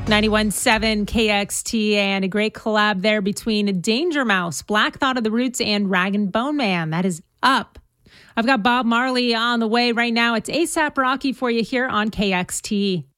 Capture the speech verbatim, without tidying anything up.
ninety-one point seven K X T, and a great collab there between Danger Mouse, Black Thought of the Roots, and Rag and Bone Man. That is up. I've got Bob Marley on the way right now. It's ASAP Rocky for you here on K X T.